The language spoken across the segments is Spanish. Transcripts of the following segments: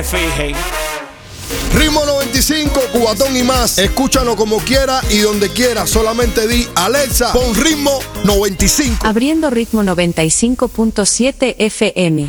Fijen. Ritmo 95, Cubatón y más. Escúchanos como quiera y donde quiera. Solamente di, Alexa, pon Ritmo 95. Abriendo Ritmo 95.7 FM.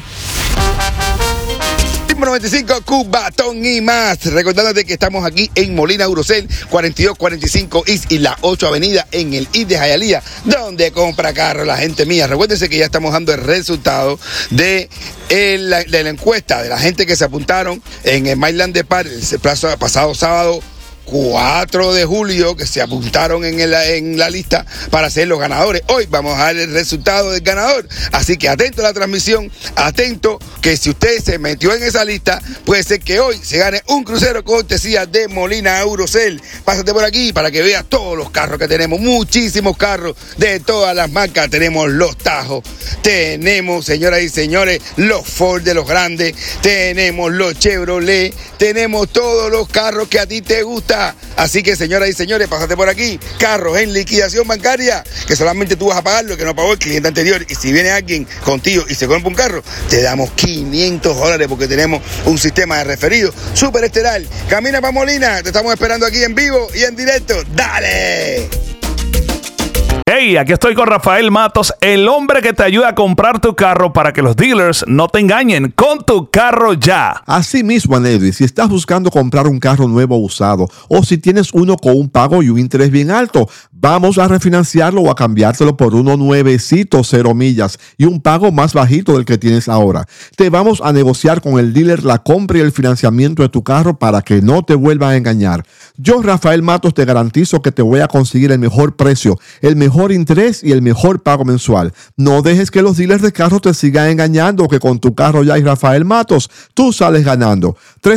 Ritmo 95, Cubatón y más. Recordándote que estamos aquí en Molina Urocel, 4245 East y la 8 Avenida en el East de Hialeah, donde compra carro la gente mía. Recuérdense que ya estamos dando el resultado de la encuesta de la gente que se apuntaron en el Myland de Par el pasado sábado 4 de julio, que se apuntaron en la lista para ser los ganadores. Hoy vamos a dar el resultado del ganador, así que atento a la transmisión, atento que si usted se metió en esa lista, puede ser que hoy se gane un crucero cortesía de Molina Eurocel. Pásate por aquí para que veas todos los carros que tenemos, muchísimos carros de todas las marcas. Tenemos los Tajo, tenemos, señoras y señores, los Ford de los grandes, tenemos los Chevrolet, tenemos todos los carros que a ti te gustan. Así que, señoras y señores, pásate por aquí. Carros en liquidación bancaria, que solamente tú vas a pagar lo que no pagó el cliente anterior. Y si viene alguien contigo y se compra un carro, te damos $500 porque tenemos un sistema de referido súper estelar. Camina para Molina, te estamos esperando aquí en vivo y en directo. ¡Dale! Hey, aquí estoy con Rafael Matos, el hombre que te ayuda a comprar tu carro para que los dealers no te engañen con tu carro ya. Así mismo, Anedri, si estás buscando comprar un carro nuevo o usado, o si tienes uno con un pago y un interés bien alto, vamos a refinanciarlo o a cambiártelo por uno nuevecito, 0 millas, y un pago más bajito del que tienes ahora. Te vamos a negociar con el dealer la compra y el financiamiento de tu carro para que no te vuelvan a engañar. Yo, Rafael Matos, te garantizo que te voy a conseguir el mejor precio, el mejor interés y el mejor pago mensual. No dejes que los dealers de carros te sigan engañando, que con tu carro ya y Rafael Matos, tú sales ganando.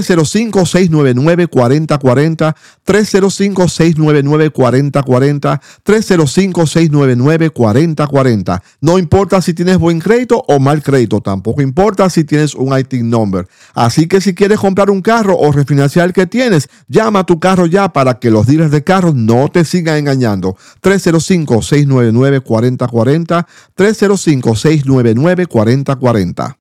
305-699-4040, 305-699-4040, 305-699-4040. No importa si tienes buen crédito o mal crédito, tampoco importa si tienes un IT number. Así que si quieres comprar un carro o refinanciar el que tienes, llama a tu carro ya para que los dealers de carros no te sigan engañando. 305-699-4040, 305-699-4040.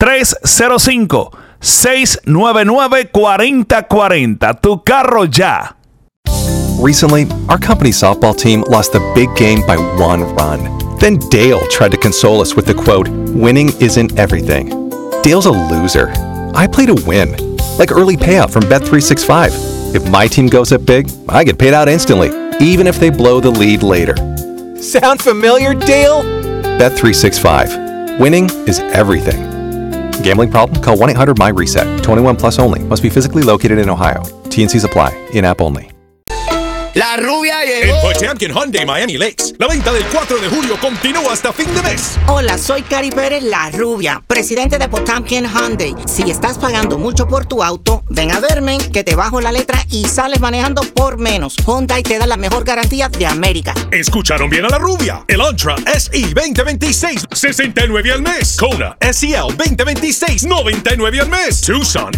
305-699-4040. Tu carro ya. Recently, our company's softball team lost the big game by 1 run. Then Dale tried to console us with the quote, "Winning isn't everything." Dale's a loser. I play to win, like early payout from Bet365. If my team goes up big, I get paid out instantly, even if they blow the lead later. Sound familiar, Dale? Bet365. Winning is everything. Gambling problem? Call 1-800-MY-RESET. 21 plus only. Must be physically located in Ohio. T&Cs apply. In-app only. La rubia llegó. En Potemkin Hyundai Miami Lakes, la venta del 4 de julio continúa hasta fin de mes. Hola, soy Cari Pérez, la rubia, presidente de Potemkin Hyundai. Si estás pagando mucho por tu auto, ven a verme, que te bajo la letra y sales manejando por menos. Hyundai te da la mejor garantía de América. Escucharon bien a la rubia. El Antra SE 2026, $69 al mes. Kona SEL 2026, $99 al mes. Tucson